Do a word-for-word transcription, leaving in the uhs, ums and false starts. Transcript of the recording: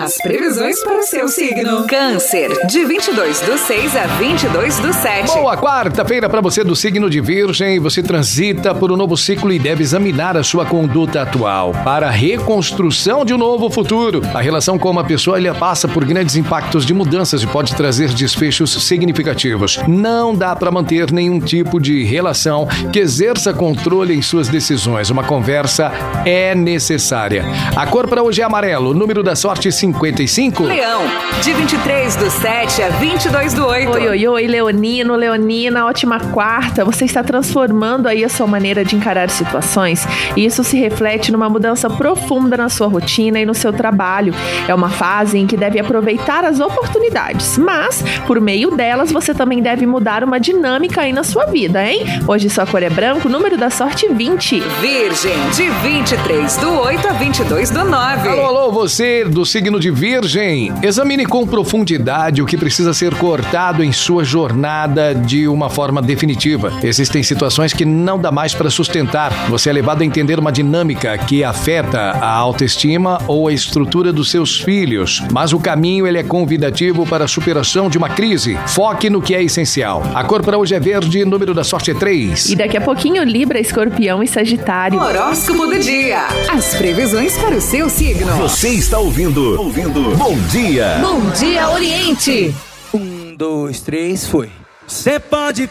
As previsões para o seu signo. Câncer, de vinte e dois do seis a vinte e dois do sete. Boa quarta-feira para você do signo de Virgem. Você transita por um novo ciclo e deve examinar a sua conduta atual para a reconstrução de um novo futuro. A relação com uma pessoa ele passa por grandes impactos de mudanças e pode trazer desfechos significativos. Não dá para manter nenhum tipo de relação que exerça controle em suas decisões. Uma conversa é necessária. A cor para hoje é amarelo. O número da sorte cinquenta e cinco. Leão, de vinte e três do sete a vinte e dois do oito. Oi, oi, oi, leonino, leonina, ótima quarta. Você está transformando aí a sua maneira de encarar situações e isso se reflete numa mudança profunda na sua rotina e no seu trabalho. É uma fase em que deve aproveitar as oportunidades, mas por meio delas você também deve mudar uma dinâmica aí na sua vida, hein? Hoje sua cor é branco, número da sorte vinte. Virgem, de vinte e três do oito a vinte e dois do nove. Alô, alô, você do signo de Virgem. Examine com profundidade o que precisa ser cortado em sua jornada de uma forma definitiva. Existem situações que não dá mais para sustentar. Você é levado a entender uma dinâmica que afeta a autoestima ou a estrutura dos seus filhos. Mas o caminho ele é convidativo para a superação de uma crise. Foque no que é essencial. A cor para hoje é verde, número da sorte é três. E daqui a pouquinho Libra, Escorpião e Sagitário. Horóscopo do dia. As previsões para o seu signo. Você está ouvindo, ouvindo Bom Dia. Bom Dia Oriente. Um, dois, três, foi. Cê pode